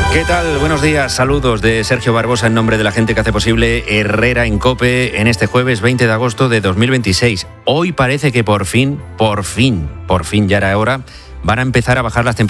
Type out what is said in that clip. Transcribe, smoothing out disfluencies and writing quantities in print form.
¿Qué tal? Buenos días, saludos de Sergio Barbosa en nombre de la gente que hace posible Herrera en COPE en este jueves 20 de agosto de 2026. Hoy parece que por fin, ya era hora, van a empezar a bajar las temperaturas.